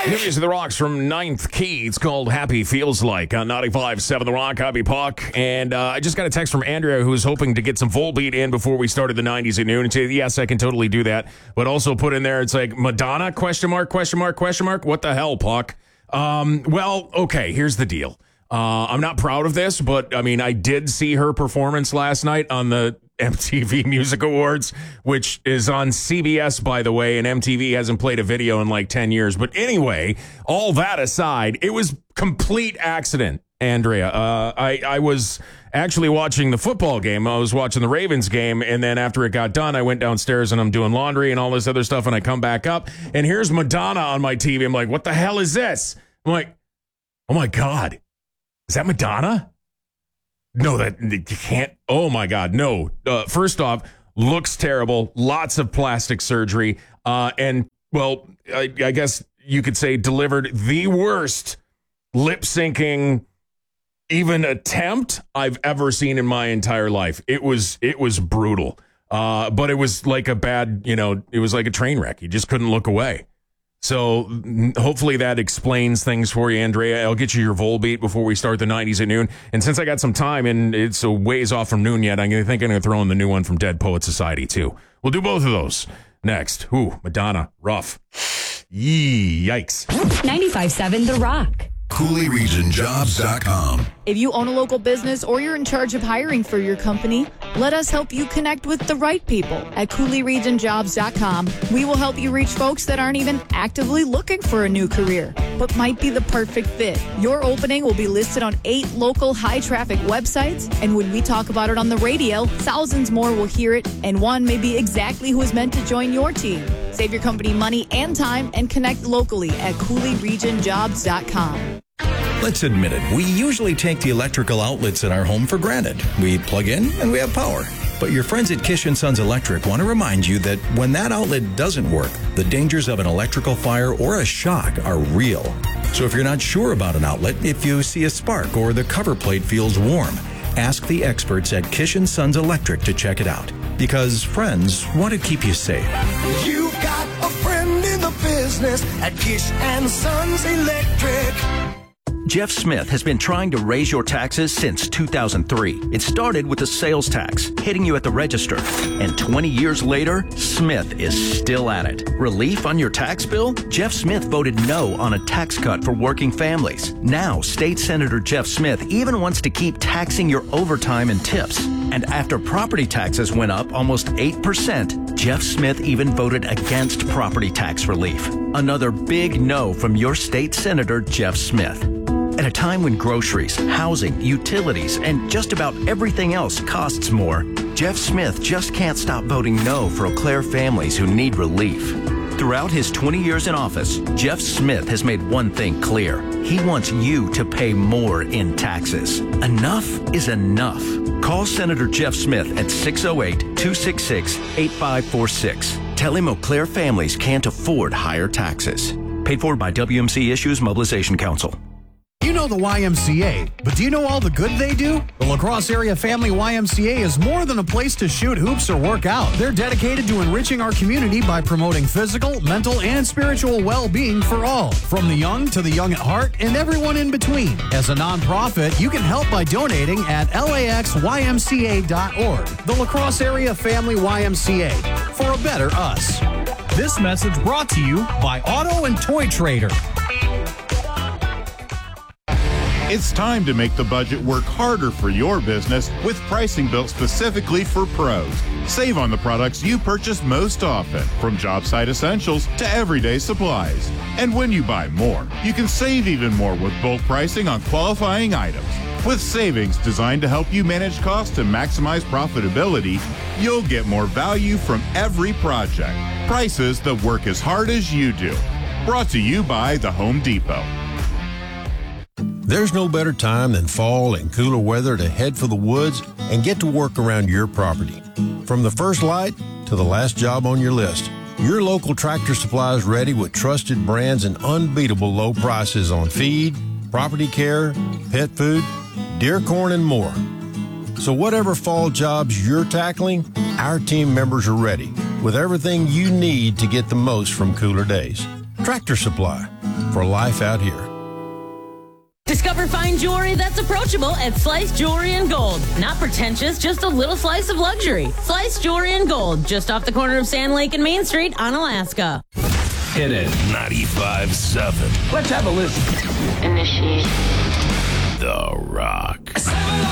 New Music The Rock's from Ninth Key. It's called Happy Feels Like on 95.7 The Rock. Happy Puck. And I just got a text from Andrea who was hoping to get some Volbeat in before we started the 90s at noon. And said, yes, I can totally do that. But also put in there, it's like, Madonna, question mark, question mark, question mark. What the hell, Puck? Well, okay, here's the deal. I'm not proud of this, but I mean, I did see her performance last night on the MTV Music Awards, which is on CBS, by the way, and MTV hasn't played a video in like 10 years. But anyway, all that aside, it was complete accident, Andrea. I was actually watching the football game. I was watching the Ravens game, and then after it got done, I went downstairs and I'm doing laundry and all this other stuff, and I come back up, and here's Madonna on my TV. I'm like, what the hell is this? I'm like, oh my God, is that Madonna? No, that you can't. Oh, my God. No. First off, looks terrible. Lots of plastic surgery. And, well, I guess you could say delivered the worst lip syncing even attempt I've ever seen in my entire life. It was brutal. But it was like a bad, it was like a train wreck. You just couldn't look away. So hopefully that explains things for you, Andrea. I'll get you your Volbeat before we start the 90s at noon. And since I got some time and it's a ways off from noon yet, I'm going to throw in the new one from Dead Poet Society, too. We'll do both of those next. Ooh, Madonna, rough. Yikes. 95.7 The Rock. CooleyRegionJobs.com. If you own a local business or you're in charge of hiring for your company, let us help you connect with the right people at CooleyRegionJobs.com. We will help you reach folks that aren't even actively looking for a new career, but might be the perfect fit. Your opening will be listed on 8 local high-traffic websites, and when we talk about it on the radio, thousands more will hear it, and one may be exactly who is meant to join your team. Save your company money and time and connect locally at CooleyRegionJobs.com. Let's admit it, we usually take the electrical outlets in our home for granted. We plug in and we have power. But your friends at Kish & Sons Electric want to remind you that when that outlet doesn't work, the dangers of an electrical fire or a shock are real. So if you're not sure about an outlet, if you see a spark or the cover plate feels warm, ask the experts at Kish & Sons Electric to check it out. Because friends want to keep you safe. You got a friend in the business at Kish & Sons Electric. Jeff Smith has been trying to raise your taxes since 2003. It started with the sales tax, hitting you at the register. And 20 years later, Smith is still at it. Relief on your tax bill? Jeff Smith voted no on a tax cut for working families. Now, State Senator Jeff Smith even wants to keep taxing your overtime and tips. And after property taxes went up almost 8%, Jeff Smith even voted against property tax relief. Another big no from your state senator, Jeff Smith. At a time when groceries, housing, utilities, and just about everything else costs more, Jeff Smith just can't stop voting no for Eau Claire families who need relief. Throughout his 20 years in office, Jeff Smith has made one thing clear. He wants you to pay more in taxes. Enough is enough. Call Senator Jeff Smith at 608-266-8546. Tell him Eau Claire families can't afford higher taxes. Paid for by WMC Issues Mobilization Council. You know the YMCA, but do you know all the good they do? The La Crosse Area Family YMCA is more than a place to shoot hoops or work out. They're dedicated to enriching our community by promoting physical, mental, and spiritual well-being for all, from the young to the young at heart and everyone in between. As a nonprofit, you can help by donating at laxymca.org. The La Crosse Area Family YMCA, for a better us. This message brought to you by Auto and Toy Trader. It's time to make the budget work harder for your business with pricing built specifically for pros. Save on the products you purchase most often, from job site essentials to everyday supplies. And when you buy more, you can save even more with bulk pricing on qualifying items. With savings designed to help you manage costs and maximize profitability, you'll get more value from every project. Prices that work as hard as you do. Brought to you by the Home Depot. There's no better time than fall and cooler weather to head for the woods and get to work around your property. From the first light to the last job on your list, your local Tractor Supply is ready with trusted brands and unbeatable low prices on feed, property care, pet food, deer corn, and more. So whatever fall jobs you're tackling, our team members are ready with everything you need to get the most from cooler days. Tractor Supply, for life out here. Discover fine jewelry that's approachable at Slice Jewelry and Gold. Not pretentious, just a little slice of luxury. Slice Jewelry and Gold, just off the corner of Sand Lake and Main Street on Alaska. Hit it. 95.7. Let's have a listen. Initiate. The Rock.